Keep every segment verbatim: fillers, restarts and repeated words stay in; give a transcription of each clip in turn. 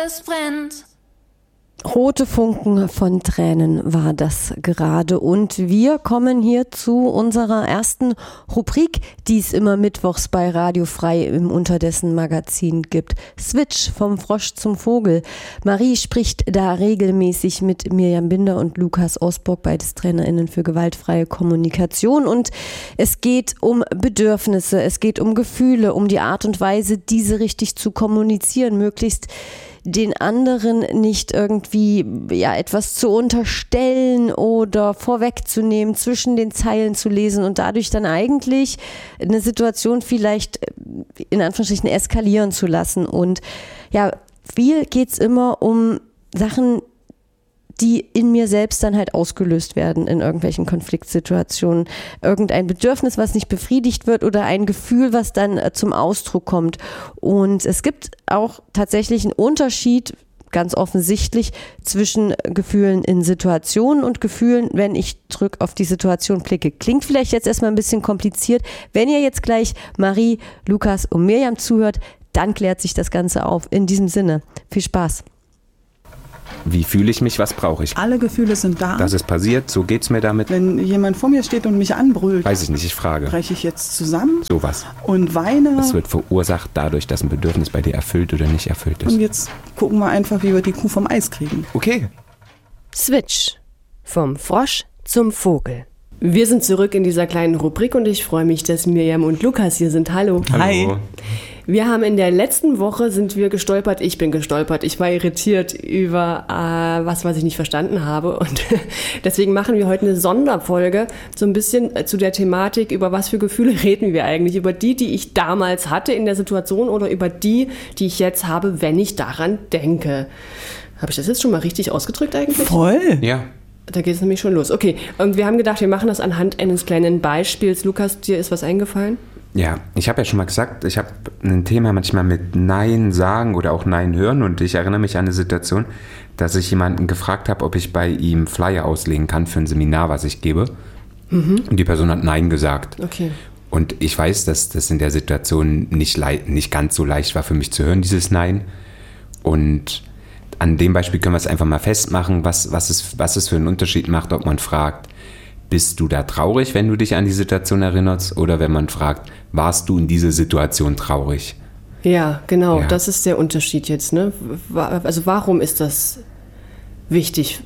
es brennt. Rote Funken von Tränen war das gerade und wir kommen hier zu unserer ersten Rubrik, die es immer mittwochs bei Radio Frei im Unterdessen Magazin gibt. Switch vom Frosch zum Vogel. Marie spricht da regelmäßig mit Mirjam Binder und Lukas Osburg, beides TrainerInnen für gewaltfreie Kommunikation, und es geht um Bedürfnisse, es geht um Gefühle, um die Art und Weise, diese richtig zu kommunizieren, möglichst den anderen nicht irgendwie ja etwas zu unterstellen oder vorwegzunehmen, zwischen den Zeilen zu lesen und dadurch dann eigentlich eine Situation vielleicht in Anführungsstrichen eskalieren zu lassen. Und ja, viel geht's immer um Sachen, die in mir selbst dann halt ausgelöst werden in irgendwelchen Konfliktsituationen. Irgendein Bedürfnis, was nicht befriedigt wird, oder ein Gefühl, was dann zum Ausdruck kommt. Und es gibt auch tatsächlich einen Unterschied, ganz offensichtlich, zwischen Gefühlen in Situationen und Gefühlen, wenn ich zurück auf die Situation blicke. Klingt vielleicht jetzt erstmal ein bisschen kompliziert. Wenn ihr jetzt gleich Marie, Lukas und Mirjam zuhört, dann klärt sich das Ganze auf. In diesem Sinne, viel Spaß. Wie fühle ich mich, was brauche ich? Alle Gefühle sind da. Das ist passiert, so geht's mir damit. Wenn jemand vor mir steht und mich anbrüllt, weiß ich nicht, ich frage. breche ich jetzt zusammen Sowas. und weine. Das wird verursacht dadurch, dass ein Bedürfnis bei dir erfüllt oder nicht erfüllt ist. Und jetzt gucken wir einfach, wie wir die Kuh vom Eis kriegen. Okay. Switch. Vom Frosch zum Vogel. Wir sind zurück in dieser kleinen Rubrik und ich freue mich, dass Mirjam und Lukas hier sind. Hallo. Hi. Hallo. Wir haben in der letzten Woche sind wir gestolpert, ich bin gestolpert, ich war irritiert über äh, was, was ich nicht verstanden habe, und deswegen machen wir heute eine Sonderfolge so ein bisschen zu der Thematik, über was für Gefühle reden wir eigentlich, über die, die ich damals hatte in der Situation oder über die, die ich jetzt habe, wenn ich daran denke. Habe ich das jetzt schon mal richtig ausgedrückt eigentlich? Voll. Ja. Da geht es nämlich schon los. Okay, und wir haben gedacht, wir machen das anhand eines kleinen Beispiels. Lukas, dir ist was eingefallen? Ja, ich habe ja schon mal gesagt, ich habe ein Thema manchmal mit Nein sagen oder auch Nein hören, und ich erinnere mich an eine Situation, dass ich jemanden gefragt habe, ob ich bei ihm Flyer auslegen kann für ein Seminar, was ich gebe. Mhm. Und die Person hat Nein gesagt. Okay. Und ich weiß, dass das in der Situation nicht, le- nicht ganz so leicht war für mich zu hören, dieses Nein. Und an dem Beispiel können wir es einfach mal festmachen, was, was, es, was es für einen Unterschied macht, ob man fragt, bist du da traurig, wenn du dich an die Situation erinnerst, oder wenn man fragt, warst du in dieser Situation traurig? Ja, genau, Ja. das ist der Unterschied jetzt, ne? Wa- Also warum ist das wichtig?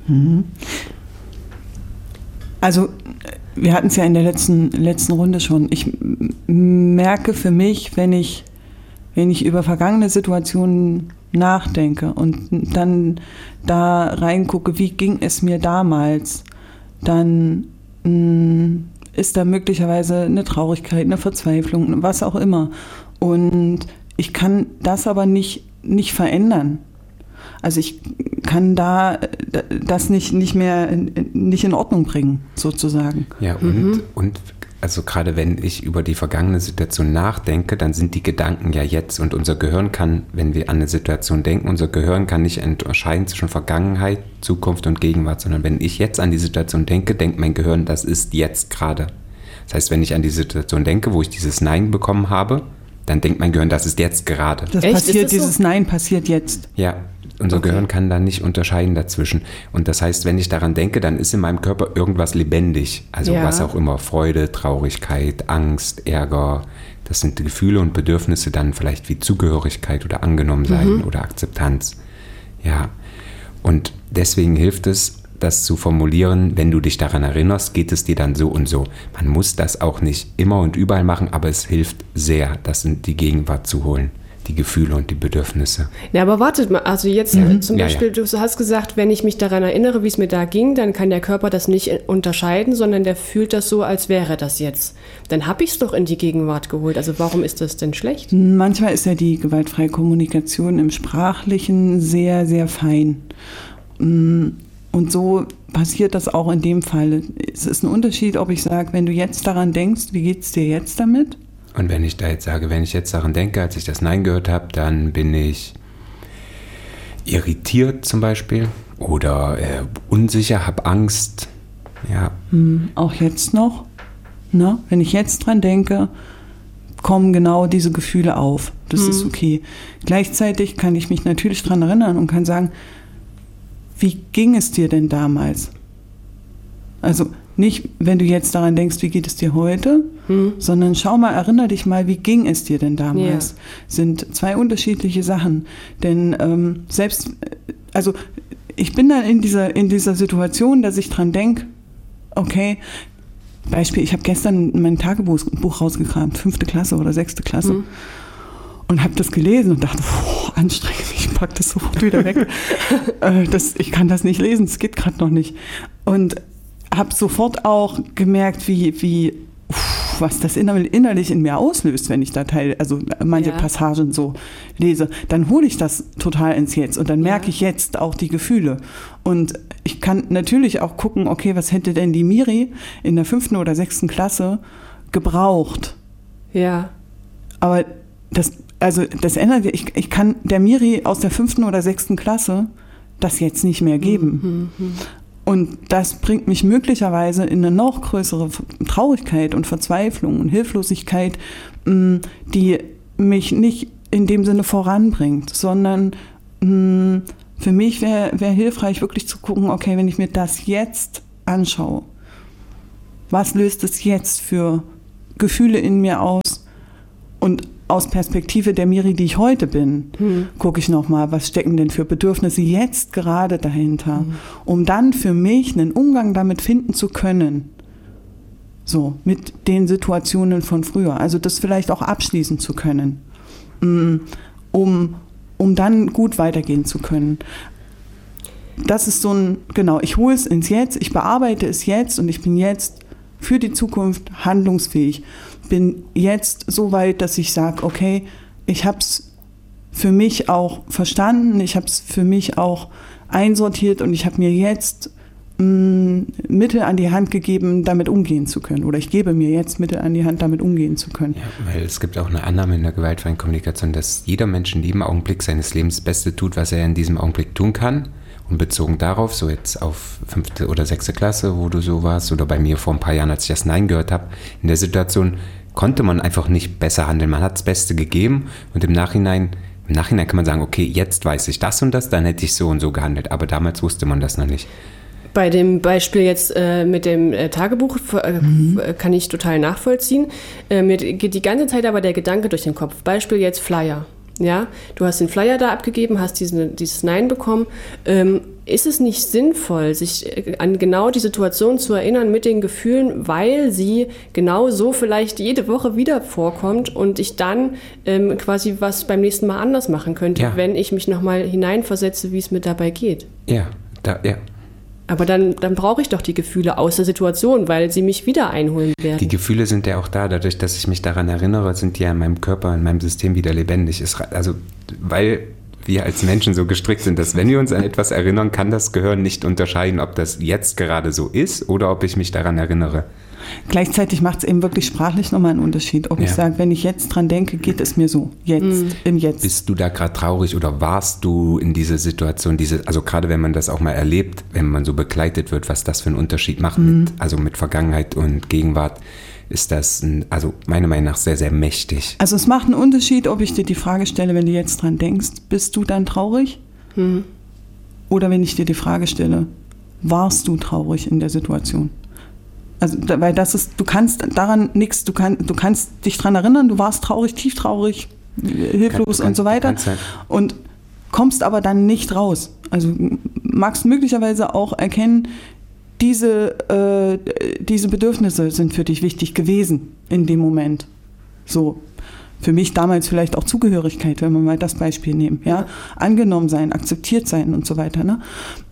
Also, wir hatten es ja in der letzten, letzten Runde schon. Ich m- merke für mich, wenn ich, wenn ich über vergangene Situationen nachdenke und dann da reingucke, wie ging es mir damals, dann mh, ist da möglicherweise eine Traurigkeit, eine Verzweiflung, was auch immer. Und ich kann das aber nicht, nicht verändern. Also ich kann da das nicht, nicht mehr nicht in Ordnung bringen, sozusagen. Ja, und, mhm. und also gerade wenn ich über die vergangene Situation nachdenke, dann sind die Gedanken ja jetzt, und unser Gehirn kann, wenn wir an eine Situation denken, unser Gehirn kann nicht unterscheiden zwischen Vergangenheit, Zukunft und Gegenwart, sondern wenn ich jetzt an die Situation denke, denkt mein Gehirn, das ist jetzt gerade. Das heißt, wenn ich an die Situation denke, wo ich dieses Nein bekommen habe, dann denkt mein Gehirn, das ist jetzt gerade. Das Echt? passiert, Ist das dieses so? Nein passiert jetzt. Ja, unser Okay. Gehirn kann da nicht unterscheiden dazwischen. Und das heißt, wenn ich daran denke, dann ist in meinem Körper irgendwas lebendig. Also Ja. was auch immer, Freude, Traurigkeit, Angst, Ärger. Das sind die Gefühle und Bedürfnisse dann vielleicht wie Zugehörigkeit oder Angenommensein Mhm. oder Akzeptanz. Ja, und deswegen hilft es, das zu formulieren, wenn du dich daran erinnerst, geht es dir dann so und so. Man muss das auch nicht immer und überall machen, aber es hilft sehr, das in die Gegenwart zu holen, die Gefühle und die Bedürfnisse. Ja, aber wartet mal, also jetzt Mhm. äh, zum Ja, Beispiel, du hast gesagt, wenn ich mich daran erinnere, wie es mir da ging, dann kann der Körper das nicht unterscheiden, sondern der fühlt das so, als wäre das jetzt. Dann habe ich es doch in die Gegenwart geholt. Also warum ist das denn schlecht? Manchmal ist ja die gewaltfreie Kommunikation im Sprachlichen sehr, sehr fein. Und so passiert das auch in dem Fall. Es ist ein Unterschied, ob ich sage, wenn du jetzt daran denkst, wie geht es dir jetzt damit? Und wenn ich da jetzt sage, wenn ich jetzt daran denke, als ich das Nein gehört habe, dann bin ich irritiert zum Beispiel oder äh, unsicher, habe Angst. Ja. Hm, auch jetzt noch. Na, wenn ich jetzt dran denke, kommen genau diese Gefühle auf. Das Mhm. ist okay. Gleichzeitig kann ich mich natürlich daran erinnern und kann sagen, wie ging es dir denn damals? Also nicht, wenn du jetzt daran denkst, wie geht es dir heute, Mhm. sondern schau mal, erinnere dich mal, wie ging es dir denn damals? Ja. Sind zwei unterschiedliche Sachen. Denn ähm, selbst, also ich bin dann in dieser, in dieser Situation, dass ich dran denke, okay, Beispiel, ich habe gestern mein Tagebuch Buch rausgekramt, fünfte Klasse oder sechste Klasse. Mhm. Und habe das gelesen und dachte, boah, anstrengend, ich pack das sofort wieder weg. äh, das, ich kann das nicht lesen, es geht gerade noch nicht. Und habe sofort auch gemerkt, wie, wie uff, was das inner- innerlich in mir auslöst, wenn ich da Teil, also manche Ja. Passagen so lese. Dann hole ich das total ins Jetzt und dann merke Ja. ich jetzt auch die Gefühle. Und ich kann natürlich auch gucken, okay, was hätte denn die Miri in der fünften oder sechsten Klasse gebraucht? Ja. Aber das, also das ändert, ich, ich kann der Miri aus der fünften oder sechsten Klasse das jetzt nicht mehr geben. Mhm. Und das bringt mich möglicherweise in eine noch größere Traurigkeit und Verzweiflung und Hilflosigkeit, mh, die mich nicht in dem Sinne voranbringt, sondern mh, für mich wäre wär hilfreich, wirklich zu gucken, okay, wenn ich mir das jetzt anschaue, was löst es jetzt für Gefühle in mir aus? Und aus Perspektive der Miri, die ich heute bin, Hm. gucke ich nochmal, was stecken denn für Bedürfnisse jetzt gerade dahinter, Hm. um dann für mich einen Umgang damit finden zu können. So, mit den Situationen von früher. Also das vielleicht auch abschließen zu können, um, um dann gut weitergehen zu können. Das ist so ein, genau, ich hole es ins Jetzt, ich bearbeite es jetzt und ich bin jetzt für die Zukunft handlungsfähig. Bin jetzt so weit, dass ich sage, okay, ich habe es für mich auch verstanden, ich habe es für mich auch einsortiert und ich habe mir jetzt mh, Mittel an die Hand gegeben, damit umgehen zu können. Oder ich gebe mir jetzt Mittel an die Hand, damit umgehen zu können. Ja, weil es gibt auch eine Annahme in der gewaltfreien Kommunikation, dass jeder Mensch in jedem Augenblick seines Lebens das Beste tut, was er in diesem Augenblick tun kann. Und bezogen darauf, so jetzt auf fünfte oder sechste Klasse, wo du so warst, oder bei mir vor ein paar Jahren, als ich das Nein gehört habe, in der Situation konnte man einfach nicht besser handeln. Man hat das Beste gegeben und im Nachhinein, im Nachhinein kann man sagen, okay, jetzt weiß ich das und das, dann hätte ich so und so gehandelt. Aber damals wusste man das noch nicht. Bei dem Beispiel jetzt äh, mit dem äh, Tagebuch äh, Mhm. kann ich total nachvollziehen. Äh, mir geht die ganze Zeit aber der Gedanke durch den Kopf. Beispiel jetzt Flyer. Ja, du hast den Flyer da abgegeben, hast diesen, dieses Nein bekommen. Ähm, ist es nicht sinnvoll, sich an genau die Situation zu erinnern mit den Gefühlen, weil sie genau so vielleicht jede Woche wieder vorkommt und ich dann ähm, quasi was beim nächsten Mal anders machen könnte, Ja. wenn ich mich nochmal hineinversetze, wie es mir dabei geht? Ja, da, ja. Aber dann, dann brauche ich doch die Gefühle aus der Situation, weil sie mich wieder einholen werden. Die Gefühle sind ja auch da, dadurch, dass ich mich daran erinnere, sind die ja in meinem Körper, in meinem System wieder lebendig. Es, also, weil wir als Menschen so gestrickt sind, dass wenn wir uns an etwas erinnern, kann das Gehirn nicht unterscheiden, ob das jetzt gerade so ist oder ob ich mich daran erinnere. Gleichzeitig macht es eben wirklich sprachlich nochmal einen Unterschied. Ob Ja. ich sage, wenn ich jetzt dran denke, geht es mir so. Jetzt, Mhm. im Jetzt. Bist du da gerade traurig oder warst du in dieser Situation, diese, also gerade wenn man das auch mal erlebt, wenn man so begleitet wird, was das für einen Unterschied macht, Mhm. mit, also mit Vergangenheit und Gegenwart, ist das, ein, also meiner Meinung nach sehr, sehr mächtig. Also es macht einen Unterschied, ob ich dir die Frage stelle, wenn du jetzt dran denkst, bist du dann traurig? Hm. Oder wenn ich dir die Frage stelle, warst du traurig in der Situation? Also, da, weil das ist, du kannst daran nichts, du, kann, du kannst dich daran erinnern, du warst traurig, tief traurig, hilflos Kann- und so kann- weiter kannst halt- und kommst aber dann nicht raus. Also magst möglicherweise auch erkennen, diese, äh, diese Bedürfnisse sind für dich wichtig gewesen in dem Moment. So, für mich damals vielleicht auch Zugehörigkeit, wenn wir mal das Beispiel nehmen. Ja? Angenommen sein, akzeptiert sein und so weiter. Ne?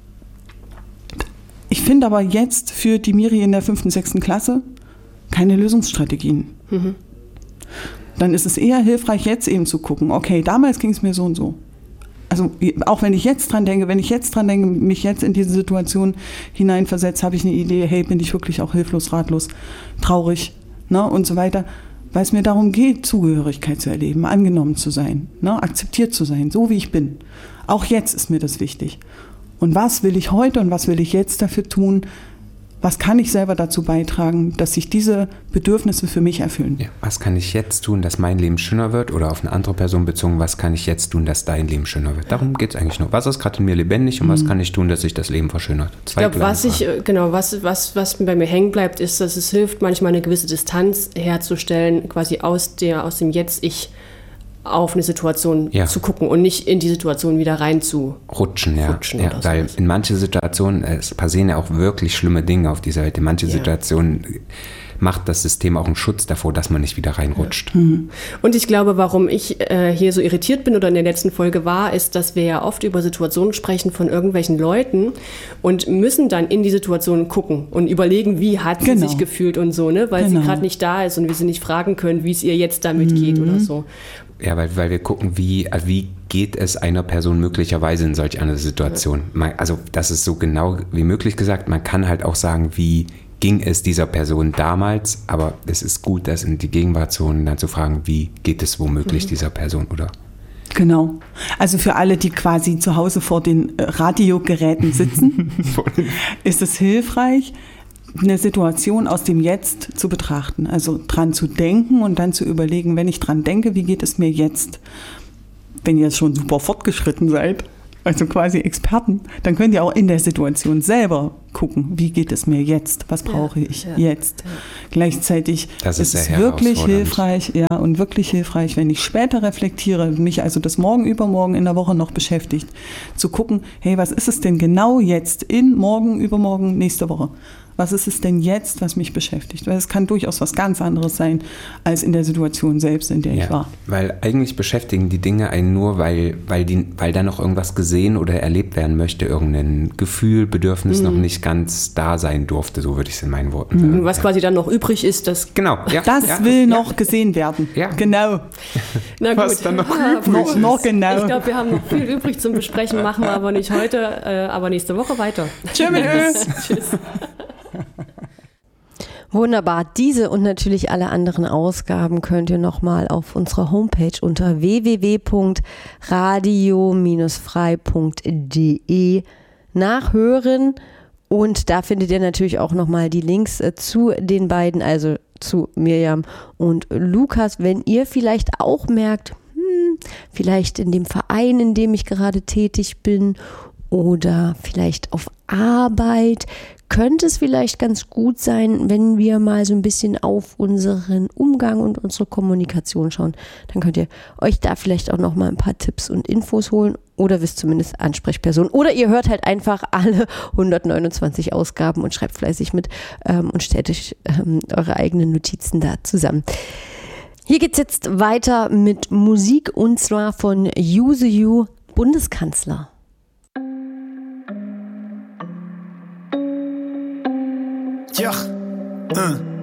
Ich finde aber jetzt für die Miri in der fünften, sechsten Klasse keine Lösungsstrategien. Mhm. Dann ist es eher hilfreich, jetzt eben zu gucken, okay, damals ging es mir so und so. Also auch wenn ich jetzt dran denke, wenn ich jetzt dran denke, mich jetzt in diese Situation hineinversetze, habe ich eine Idee, hey, bin ich wirklich auch hilflos, ratlos, traurig, ne, und so weiter. Weil es mir darum geht, Zugehörigkeit zu erleben, angenommen zu sein, ne, akzeptiert zu sein, so wie ich bin. Auch jetzt ist mir das wichtig. Und was will ich heute und was will ich jetzt dafür tun, was kann ich selber dazu beitragen, dass sich diese Bedürfnisse für mich erfüllen? Ja, was kann ich jetzt tun, dass mein Leben schöner wird? Oder auf eine andere Person bezogen, was kann ich jetzt tun, dass dein Leben schöner wird? Darum geht es eigentlich nur. Was ist gerade in mir lebendig und mhm. was kann ich tun, dass sich das Leben verschönert? Zwei ich glaube, was ich, genau, was, was, was bei mir hängen bleibt, ist, dass es hilft, manchmal eine gewisse Distanz herzustellen, quasi aus, der, aus dem Jetzt-Ich auf eine Situation ja. zu gucken und nicht in die Situation wieder rein zu rutschen. Ja, rutschen ja weil sowas. In manche Situationen, es passieren ja auch wirklich schlimme Dinge auf dieser Welt. In manche ja. Situationen macht das System auch einen Schutz davor, dass man nicht wieder reinrutscht. Ja. Mhm. Und ich glaube, warum ich äh, hier so irritiert bin oder in der letzten Folge war, ist, dass wir ja oft über Situationen sprechen von irgendwelchen Leuten und müssen dann in die Situation gucken und überlegen, wie hat sie genau. sich gefühlt und so, ne? Weil genau. sie gerade nicht da ist und wir sie nicht fragen können, wie es ihr jetzt damit mhm. geht oder so. Ja, weil, weil wir gucken, wie, wie geht es einer Person möglicherweise in solch einer Situation. Man, also das ist so genau wie möglich gesagt. Man kann halt auch sagen, wie ging es dieser Person damals, aber es ist gut, das in die Gegenwart zu holen, dann zu fragen, wie geht es womöglich mhm. dieser Person, oder? Genau. Also für alle, die quasi zu Hause vor den Radiogeräten sitzen, ist es hilfreich, eine Situation aus dem Jetzt zu betrachten, also dran zu denken und dann zu überlegen, wenn ich dran denke, wie geht es mir jetzt? Wenn ihr jetzt schon super fortgeschritten seid, also quasi Experten, dann könnt ihr auch in der Situation selber gucken, wie geht es mir jetzt? Was brauche ich ja, ja, jetzt? Ja. Gleichzeitig das ist, ist es wirklich hilfreich, ja, und wirklich hilfreich, wenn ich später reflektiere, mich also das morgen, übermorgen in der Woche noch beschäftigt, zu gucken, hey, was ist es denn genau jetzt in morgen, übermorgen, nächste Woche? Was ist es denn jetzt, was mich beschäftigt? Weil es kann durchaus was ganz anderes sein, als in der Situation selbst, in der ja, ich war. Weil eigentlich beschäftigen die Dinge einen nur, weil, weil, die, weil da noch irgendwas gesehen oder erlebt werden möchte, irgendein Gefühl, Bedürfnis mhm. noch nicht ganz da sein durfte, so würde ich es in meinen Worten sagen. Mhm. Was ja. quasi dann noch übrig ist, das, genau, ja, das ja, will das, noch ja. gesehen werden. Ja. Genau. Na gut. Was dann noch ja, übrig noch, ist. noch genau. Ich glaube, wir haben noch viel übrig zum Besprechen, machen wir aber nicht heute, äh, aber nächste Woche weiter. Tschüss. Tschüss. Wunderbar. Diese und natürlich alle anderen Ausgaben könnt ihr nochmal auf unserer Homepage unter w w w punkt radio Bindestrich frei punkt d e nachhören. Und da findet ihr natürlich auch nochmal die Links äh, zu den beiden, also zu Mirjam und Lukas. Wenn ihr vielleicht auch merkt, hm, vielleicht in dem Verein, in dem ich gerade tätig bin oder vielleicht auf Arbeit, könnte es vielleicht ganz gut sein, wenn wir mal so ein bisschen auf unseren Umgang und unsere Kommunikation schauen. Dann könnt ihr euch da vielleicht auch noch mal ein paar Tipps und Infos holen oder wisst zumindest Ansprechpersonen. Oder ihr hört halt einfach alle hundertneunundzwanzig Ausgaben und schreibt fleißig mit ähm, und stellt euch ähm, eure eigenen Notizen da zusammen. Hier geht's jetzt weiter mit Musik und zwar von Use You, Bundeskanzler. Ja, uh.